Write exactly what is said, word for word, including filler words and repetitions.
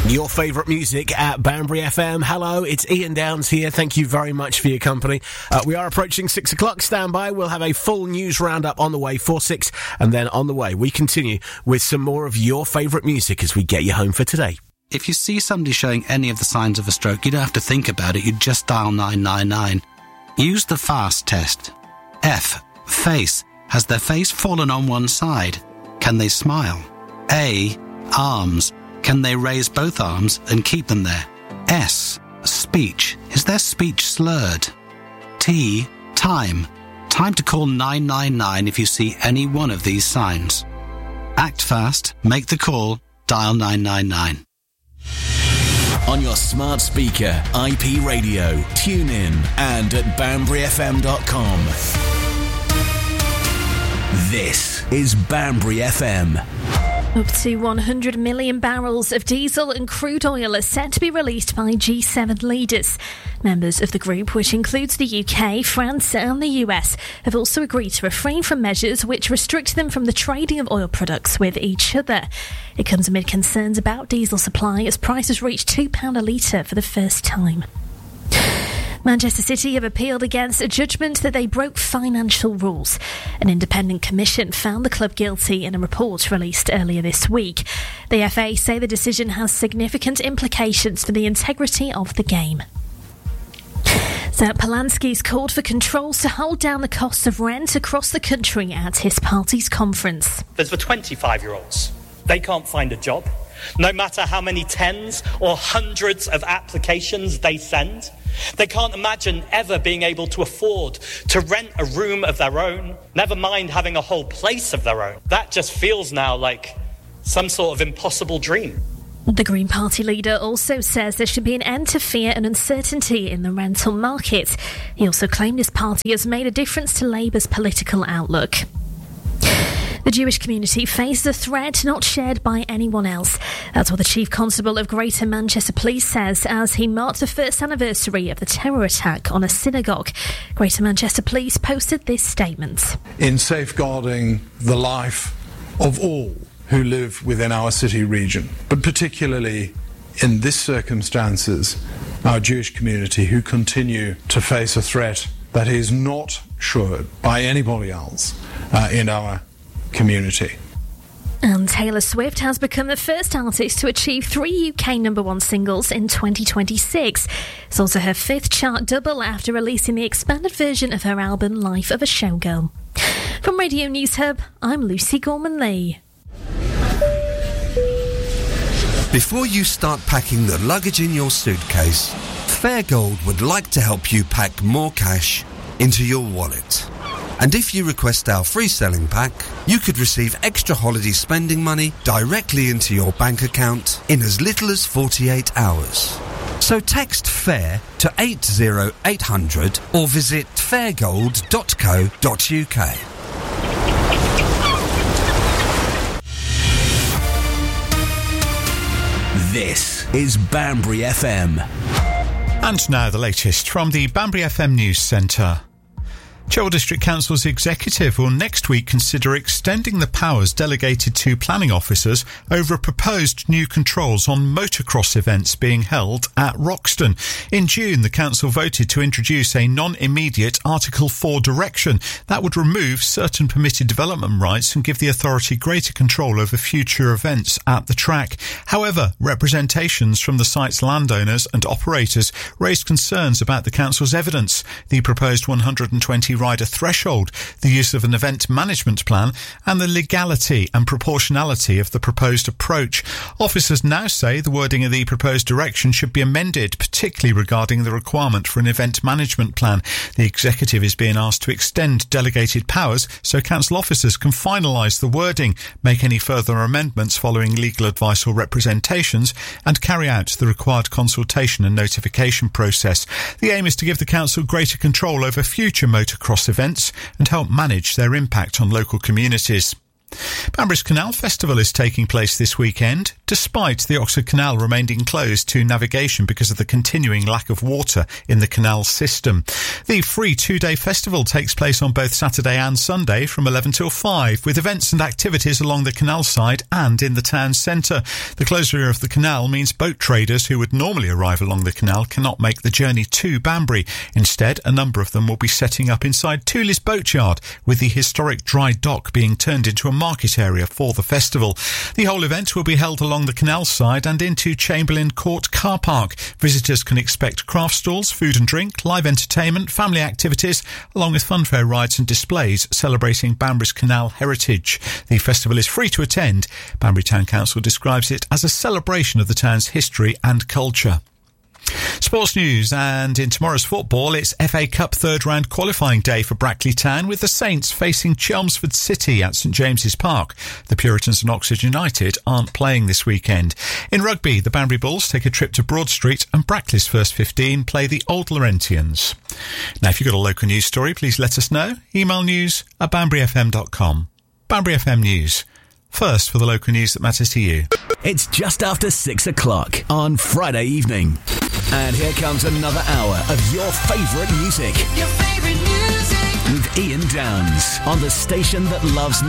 Your favourite music at Banbury F M. Hello, it's Ian Downs here. Thank you very much for your company. Uh, we are approaching six o'clock. Stand by. We'll have a full news roundup on the way for six, and then on the way we continue with some more of your favourite music as we get you home for today. If you see somebody showing any of the signs of a stroke, you don't have to think about it. You just dial nine nine nine. Use the FAST test. F. Face. Has their face fallen on one side? Can they smile? A. Arms. Can they raise both arms and keep them there? S. Speech. Is their speech slurred? T. Time. Time to call nine nine nine if you see any one of these signs. Act fast, make the call, dial nine nine nine. On your smart speaker, I P radio, tune in, and at banbury f m dot com. This is Banbury F M. Up to one hundred million barrels of diesel and crude oil are set to be released by G seven leaders. Members of the group, which includes the U K, France and the U S, have also agreed to refrain from measures which restrict them from the trading of oil products with each other. It comes amid concerns about diesel supply as prices reach two pounds a litre for the first time. Manchester City have appealed against a judgment that they broke financial rules. An independent commission found the club guilty in a report released earlier this week. The F A say the decision has significant implications for the integrity of the game. Zach Polanski's called for controls to hold down the cost of rent across the country at his party's conference. There's the twenty-five-year-olds. They can't find a job. No matter how many tens or hundreds of applications they send, they can't imagine ever being able to afford to rent a room of their own, never mind having a whole place of their own. That just feels now like some sort of impossible dream. The Green Party leader also says there should be an end to fear and uncertainty in the rental market. He also claimed his party has made a difference to Labour's political outlook. The Jewish community faces a threat not shared by anyone else. That's what the Chief Constable of Greater Manchester Police says as he marked the first anniversary of the terror attack on a synagogue. Greater Manchester Police posted this statement. In safeguarding the life of all who live within our city region, but particularly in this circumstances, our Jewish community who continue to face a threat that is not shared by anybody else uh, in our community. And Taylor Swift has become the first artist to achieve three U K number one singles in twenty twenty-six. It's also her fifth chart double after releasing the expanded version of her album Life of a Showgirl. From Radio News Hub, I'm Lucy Gorman-Lee. Before you start packing the luggage in your suitcase, Fairgold would like to help you pack more cash into your wallet. And if you request our free selling pack, you could receive extra holiday spending money directly into your bank account in as little as forty-eight hours. So text FAIR to eight zero eight hundred or visit fairgold dot co dot uk. This is Banbury F M. And now the latest from the Banbury F M News Centre. Chilwell District Council's executive will next week consider extending the powers delegated to planning officers over proposed new controls on motocross events being held at Roxton. In June, the council voted to introduce a non-immediate Article four direction that would remove certain permitted development rights and give the authority greater control over future events at the track. However, representations from the site's landowners and operators raised concerns about the council's evidence, the proposed one hundred twenty rider threshold, the use of an event management plan, and the legality and proportionality of the proposed approach. Officers now say the wording of the proposed direction should be amended, particularly regarding the requirement for an event management plan. The executive is being asked to extend delegated powers so council officers can finalise the wording, make any further amendments following legal advice or representations, and carry out the required consultation and notification process. The aim is to give the council greater control over future motocross events and help manage their impact on local communities. Banbury's Canal Festival is taking place this weekend. despite the Oxford Canal remaining closed to navigation because of the continuing lack of water in the canal system. The free two-day festival takes place on both Saturday and Sunday from eleven till five, with events and activities along the canal side and in the town centre. The closure of the canal means boat traders who would normally arrive along the canal cannot make the journey to Banbury. Instead, a number of them will be setting up inside Tooley's Boatyard, with the historic dry dock being turned into a market area for the festival. The whole event will be held along the canal side and into Chamberlain Court car park. Visitors can expect craft stalls, food and drink, live entertainment, family activities, along with funfair rides and displays celebrating Banbury's canal heritage. The festival is free to attend. Banbury Town Council describes it as a celebration of the town's history and culture. Sports news, and in tomorrow's football, it's F A Cup third round qualifying day for Brackley Town, with the Saints facing Chelmsford City at St James's Park. The Puritans and Oxford United aren't playing this weekend. In rugby, the Banbury Bulls take a trip to Broad Street, and Brackley's first fifteen play the Old Laurentians. Now, if you've got a local news story, please let us know. Email news at banbury f m dot com. Banbury F M News. First for the local news that matters to you. It's just after six o'clock on Friday evening. And here comes another hour of your favourite music. Your favourite music. With Ian Downs on the station that loves